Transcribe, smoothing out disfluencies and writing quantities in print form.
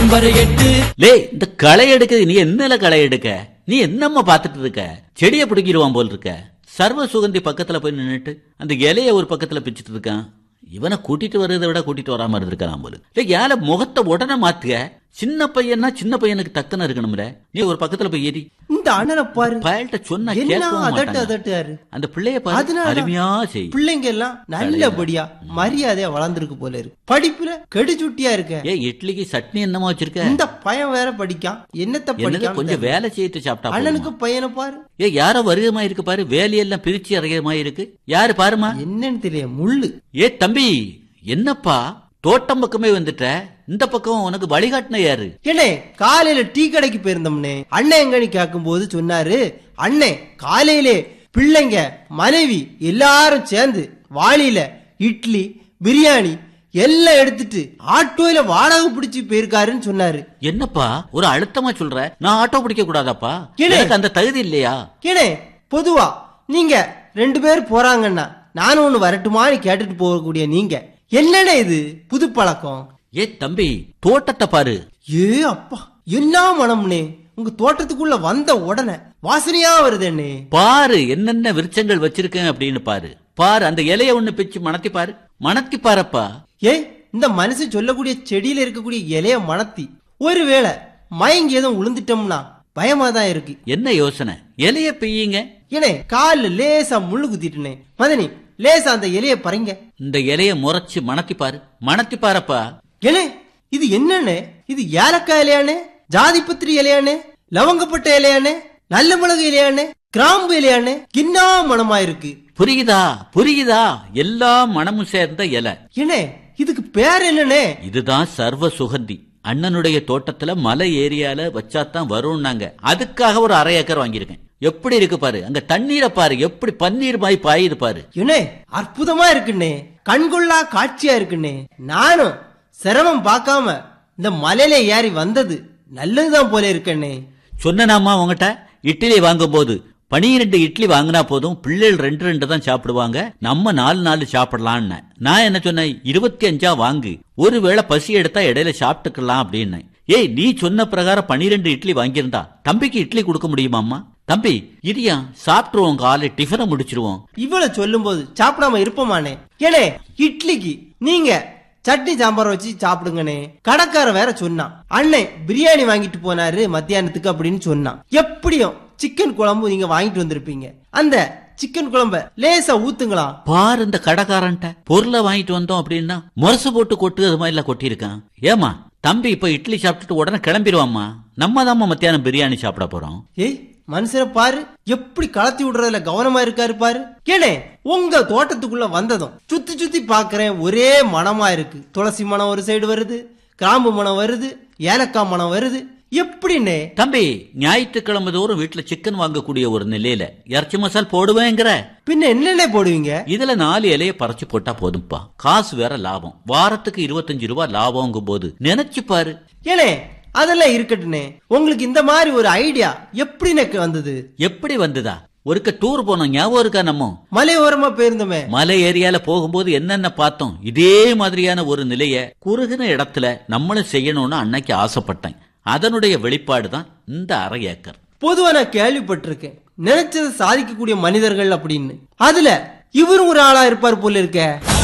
Number 8. லே, இந்த களை எடுக்க நீ என்னல களை எடுக்க? நீ என்னம்மா பாத்துட்டு இருக்க? செடியை பிடிக்கிடுவான் போல் இருக்க. சர்வ சுகந்தி பக்கத்துல போய் நின்னுட்டு அந்த இலைய ஒரு பக்கத்துல பிச்சுட்டு இருக்கான். இவனை கூட்டிட்டு வர்றதை விட கூட்டிட்டு வராம இருந்திருக்கான் போல. ஏல முகத்தை உடனே மாத்துக. சின்ன பையன்னா சின்ன பையனுக்கு தக்கன இருக்கணும்ல. நீ ஒரு பக்கத்துல போய் ஏறி இந்த அண்ணனை பாரு. பயல்கிட்ட சொன்னா அதட்டாரு. அந்த பிள்ளைய பாரு, அருமையா செய். பிள்ளைங்க எல்லாம் நல்லபடியா மரியாதையா வளர்ந்துருக்கு போல இருக்கு. படிப்புல கெடுச்சுட்டியா இருக்க. இட்லிக்கு சட்னி என்னமா வச்சிருக்க? இந்த பையன் வேற படிக்கான். என்னத்த படிக்க? கொஞ்சம் வேலை செய்து சாப்பிட்டா. அண்ணனுக்கு பையனை பாரு. யாரோ வருகமா இருக்கு பாரு. வேலையெல்லாம் பிரிச்சு அறையமா இருக்கு. யாரு பாருமா? என்னன்னு தெரியல. முள்ளு. தம்பி, என்னப்பா தோட்டம் பக்கமே வந்துட்ட? இந்த பக்கம் உனக்கு வழிகாட்டின யாரு? ஏனே, காலையில டீ கடைக்கு போயிருந்தோம்னே. அண்ணன் எங்கன்னு கேட்கும் போது சொன்னாரு, அண்ணே காலையிலே பிள்ளைங்க மனைவி எல்லாரும் சேர்ந்து வாளியில இட்லி பிரியாணி எல்லாம் எடுத்துட்டு ஆட்டோல வாடகை பிடிச்சு போயிருக்காருன்னு சொன்னாரு. என்னப்பா ஒரு அழுத்தமா சொல்ற? நான் ஆட்டோ பிடிக்க கூடாதாப்பா? எனக்கு அந்த தகுதி இல்லையா? ஏனே, பொதுவா நீங்க 2 பேர் போறாங்கன்னா நானும் ஒண்ணு வரட்டுமான்னு கேட்டுட்டு போகக்கூடிய நீங்க என்னடே இது புது பழக்கம்? தம்பி, தோட்டத்தை பாரு. அப்பா, என்ன மனம்னே! உங்க தோட்டத்துக்குள்ள வந்த உடனே வாசனையா வருதுன்னே. பாரு என்னென்ன விருட்சங்கள் வச்சிருக்கேன் அப்படின்னு பாரு. பாரு அந்த இலைய ஒண்ணு பிச்சு மணத்தி பாரு. மணத்தி பாருப்பா. இந்த மனுஷன் சொல்லக்கூடிய செடியில இருக்கக்கூடிய இலைய மணத்தி ஒருவேளை மயங்கி எதுவும் உளுந்துட்டோம்னா பயமாதான் இருக்கு. என்ன யோசனை? இலைய பெய்யுங்க. ஏனே, காலில் லேசா முள்ளு குத்திட்டுனே. மதனி, லேசா அந்த இலைய பறிங்க. இந்த இலைய முறைச்சு மணத்தி பாரு. மணத்தி பாருப்பா. ஏனே, இது என்னன்னு? இது ஏலக்காய் இலையானே, ஜாதிபத்திரி இலையானே, லவங்கப்பட்ட இலையானே, நல்ல மிளகு இலையானே, கிராம்பு இலையானே? கின்னா மனமா இருக்கு. புரியுதா? புரியுதா? எல்லா மனமும் சேர்ந்த இலை. ஏனே, இதுக்கு பேர் என்னன்னே? இதுதான் சர்வ சுகந்தி. அண்ணனுடைய தோட்டத்துல மலை ஏரியால வச்சாதான் வரும்னாங்க. அதுக்காக ஒரு 1/2 ஏக்கர் வாங்கியிருக்கேன். எப்படி இருக்கு பாரு. அங்க தண்ணீரை பாரு, எப்படி பன்னீர் மாய் பாயுது பாரு. ஏனே, அற்புதமா இருக்குன்னே. கண்கொள்ளா காட்சியா இருக்குன்னே. நானும் சிரமம் பார்க்காம இந்த மலையில ஏறி வந்தது நல்லதுதான் போல இருக்கண்ணே. சொன்னாமா உங்ககிட்ட இட்லி வாங்கும் போது 12 இட்லி வாங்கினா போதும், பிள்ளைகள் 2 தான் சாப்பிடுவாங்க, நம்ம 4 சாப்பிடலான்னு. நான் என்ன சொன்னேன்? 25 வாங்கு, ஒருவேளை பசி எடுத்தா இடையில சாப்பிட்டுக்கலாம் அப்படின்னு. நீ சொன்ன பிரகாரம் 12 இட்லி வாங்கியிருந்தா தம்பிக்கு இட்லி கொடுக்க முடியுமாம்மா? தம்பி இடியா, சாப்பிட்டுருவோம், காலை டிஃபனை முடிச்சிருவோம். இவ்வளவு சொல்லும் போது சாப்பிடாம இருப்போமானே? ஏனே, இட்லிக்கு நீங்க சட்னி சாம்பார் வச்சு சாப்பிடுங்கனே. கடைக்கார வேற சொன்னான், அண்ணன் பிரியாணி வாங்கிட்டு போனாரு மத்தியானத்துக்கு அப்படின்னு சொன்னான். எப்படியும் சிக்கன் குழம்பு நீங்க வாங்கிட்டு வந்திருப்பீங்க. அந்த சிக்கன் குழம்ப லேசா ஊத்துங்களா பாரு. இந்த கடைக்காரன்ட்ட பொருளை வாங்கிட்டு வந்தோம் அப்படின்னா முரசு போட்டு கொட்டு அது மாதிரி எல்லாம் கொட்டி இருக்கான். ஏமா தம்பி இப்ப இட்லி சாப்பிட்டுட்டு உடனே கிளம்பிடுவாமா. நம்ம தாம்மா மத்தியானம் பிரியாணி சாப்பிட போறோம். மனுஷனை பாரு, எப்படி கலத்தி விடுறதுல கவனமா இருக்காரு பாரு. ஏனே, உங்க தோட்டத்துக்குள்ள வந்ததும் சுத்தி சுத்தி பாக்குறேன், ஒரே மனமா இருக்கு. துளசி மனம் ஒரு சைடு வருது, கிராம்பு மனம் வருது, ஏலக்காய் மனம் வருது. எப்படின்னு தம்பி, ஞாயிற்றுக்கிழமை தோறும் வீட்டுல சிக்கன் வாங்கக்கூடிய ஒரு நிலையில இறைச்சி மசால் போடுவேங்கிற. பின்ன என்னென்ன போடுவீங்க? இதுல 4 இலைய பறிச்சு போட்டா போதும்பா. காசு வேற லாபம். வாரத்துக்கு 25 ரூபாய் லாபம்ங்கும் போது நினைச்சு பாரு. ஏனே, அதெல்லாம் இருக்கட்டுனே. உங்களுக்கு இந்த மாதிரி ஒரு ஐடியா எப்படி எனக்கு வந்தது? எப்படி வந்ததா? ஒருக்க டூர் போனோம், ஞாபகம் இருக்கா? நம்ம மலை ஓரமா போயிருந்தோமே. மலை ஏரியால போகும்போது என்னென்ன பார்த்தோம்? இதே மாதிரியான ஒரு நிலைய குறுகின இடத்துல நம்மளும் செய்யணும்னு அன்னைக்கு ஆசைப்பட்டேன். அதனுடைய வெளிப்பாடு தான் இந்த 1/2 ஏக்கர். பொதுவா நான் கேள்விப்பட்டிருக்கேன், நினைச்சதை சாதிக்கக்கூடிய மனிதர்கள் அப்படின்னு. அதுல இவரும் ஒரு ஆளா இருப்பார் போல இருக்க.